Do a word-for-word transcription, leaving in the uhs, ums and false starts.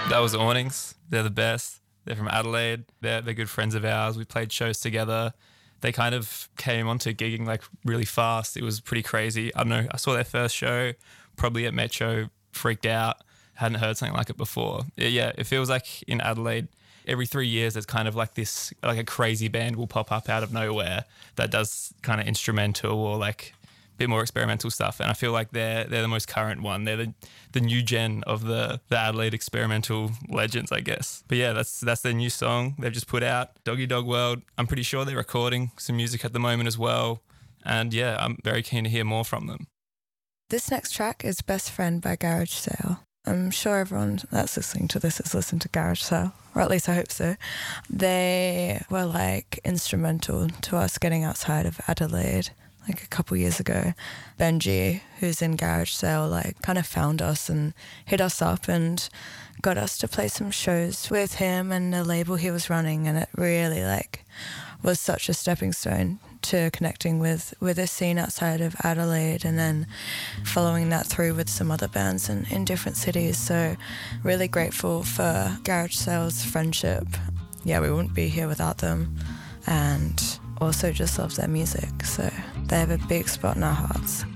That was Awnings. They're the best. They're from Adelaide. They're, they're good friends of ours. We played shows together. They kind of came onto gigging like really fast. It was pretty crazy. I don't know. I saw their first show probably at Metro, freaked out. Hadn't heard something like it before. Yeah, it feels like in Adelaide, every three years there's kind of like this, like a crazy band will pop up out of nowhere that does kind of instrumental or like a bit more experimental stuff. And I feel like they're they're the most current one. They're the, the new gen of the, the Adelaide experimental legends, I guess. But yeah, that's that's their new song they've just put out, Doggy Dog World. I'm pretty sure they're recording some music at the moment as well. And yeah, I'm very keen to hear more from them. This next track is Best Friend by Garage Sale. I'm sure everyone that's listening to this has listened to Garage Sale, or at least I hope so. They were like instrumental to us getting outside of Adelaide like a couple years ago. Benji, who's in Garage Sale, like kind of found us and hit us up and got us to play some shows with him and the label he was running, and it really like was such a stepping stone to connecting with with a scene outside of Adelaide, and then following that through with some other bands in, in different cities. So really grateful for Garage Sale's friendship. Yeah, we wouldn't be here without them, and also just love their music. So they have a big spot in our hearts.